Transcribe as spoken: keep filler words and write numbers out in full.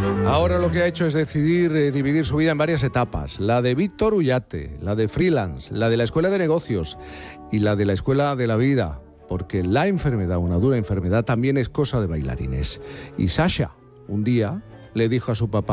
Ahora lo que ha hecho es decidir eh, dividir su vida en varias etapas. La de Víctor Ullate, la de freelance, la de la escuela de negocios y la de la escuela de la vida. Porque la enfermedad, una dura enfermedad, también es cosa de bailarines. Y Sasha, un día, le dijo a su papá: